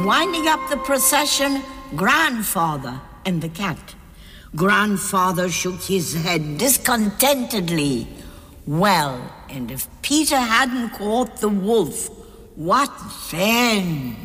Winding up the procession, Grandfather and the cat. Grandfather shook his head discontentedly. Well, and if Peter hadn't caught the wolf, what then?